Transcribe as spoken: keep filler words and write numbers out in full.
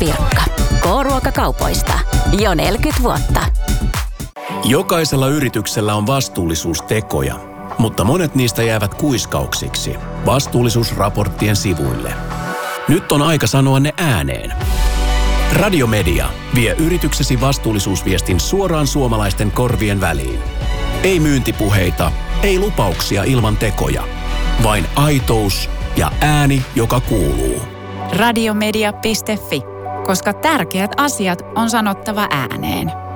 Pirkka. K-ruokakaupoista. Jo neljäkymmentä vuotta. Jokaisella yrityksellä on vastuullisuustekoja, mutta monet niistä jäävät kuiskauksiksi vastuullisuusraporttien sivuille. Nyt on aika sanoa ne ääneen. Radiomedia vie yrityksesi vastuullisuusviestin suoraan suomalaisten korvien väliin. Ei myyntipuheita, ei lupauksia ilman tekoja. Vain aitous ja ääni, joka kuuluu. Radiomedia piste fi, koska tärkeät asiat on sanottava ääneen.